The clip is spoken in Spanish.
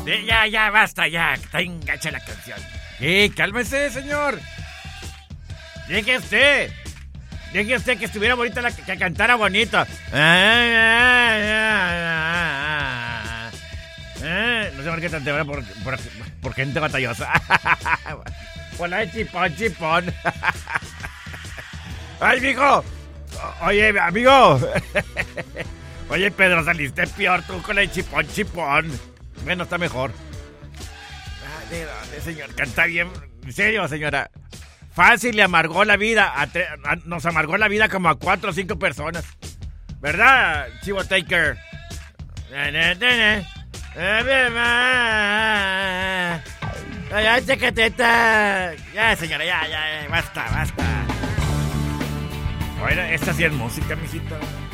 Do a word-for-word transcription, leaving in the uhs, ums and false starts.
Ya, ya, basta, ya. Está engancha la canción. Sí, cálmese, señor. Dije usted. Dije usted que estuviera bonita la que, que cantara bonito. Eh, no sé por qué tan temprano, por, por, por gente batallosa. Por la de chipón, chipón. ¡Ay, mijo! Oye, amigo. Oye, Pedro, saliste peor tú con la de chipón, chipón. Bueno, está mejor. Ah, ¿de dónde, señor? Canta bien. En serio, señora. Fácil le amargó la vida. A tre- a- nos amargó la vida como a cuatro o cinco personas. ¿Verdad, Chivo Taker? Ya, chaqueteta. Ya, señora, ya, ya, ya, basta, basta. Bueno, esta sí es música, mijito.